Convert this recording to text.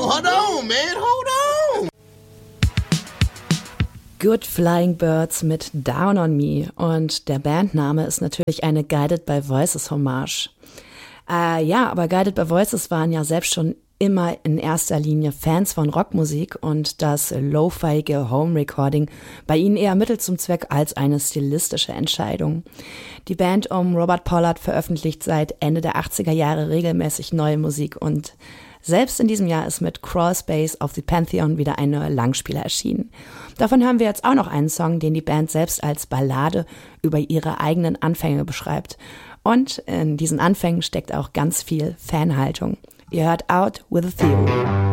hold on, man, hold on. Good Flying Birds mit Down on Me und der Bandname ist natürlich eine Guided by Voices Hommage. Ja, aber Guided by Voices waren ja selbst schon immer in erster Linie Fans von Rockmusik und das lo-fiige Home-Recording bei ihnen eher Mittel zum Zweck als eine stilistische Entscheidung. Die Band um Robert Pollard veröffentlicht seit Ende der 80er Jahre regelmäßig neue Musik und selbst in diesem Jahr ist mit Crawl Space auf the Pantheon wieder ein neuer Langspieler erschienen. Davon hören wir jetzt auch noch einen Song, den die Band selbst als Ballade über ihre eigenen Anfänge beschreibt. Und in diesen Anfängen steckt auch ganz viel Fanhaltung. Ihr hört Out with a Theory.